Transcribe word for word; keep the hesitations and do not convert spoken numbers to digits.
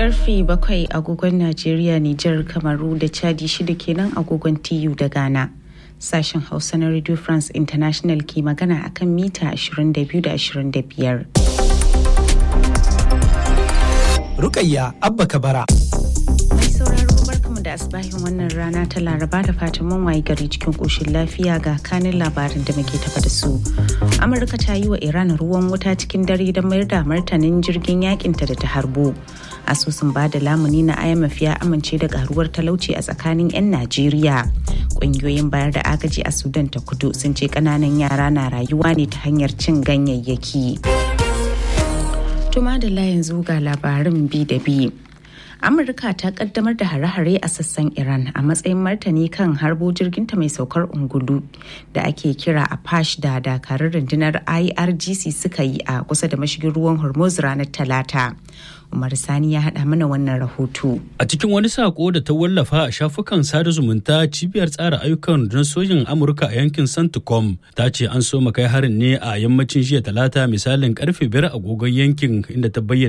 karfe bakwai agogon Najeriya, Nijar, Kamaru da Chadi, shida kenan agogon T U da Ghana. Sashen Hausa na Radio France International ke magana akan mita ashirin da biyu da ashirin da biyar. Rukayya Abba Kabara. Mai sauraro barkamu da asbahin wannan rana ta Laraba da fatan mun wayi gari cikin koshin lafiya ga kanin labarin da muke tafa da su. Amurka ta yi wa Iran ruwan wuta cikin dare don mayar da martanin jirgin yakinta da ta harbo. Asusun ba da lamuni na I M F ya amince da karuwar talauci a tsakanin 'yan Najeriya. Ƙungiyoyin bayar da agaji a Sudan ta kudu sun ce ƙananan yara na rayuwa ne ta hanyar cin ganyayyaki. Tuma da yanzu ga labarin bi da bi. Amurka ta kaddamar da hare-hare a sassan Iran a matsayin martani kan harbo jirginta mai saukar ungulu da ake kira Apache da dakarun rundunar I R G C suka yi a kusa da mashigin ruwan Hormuz ranar Talata. Umar Sani ya haɗa mana wannan rahoto. A cikin wani sako da ta wallafa a shafukan sada zumunta, cibiyar tsara ayyukan rundunar sojin Amurka a yankin Centcom ta ce an so kai harin ne a yammacin jiya Talata misalin karfe biyar agogon yankin, inda ta bayyana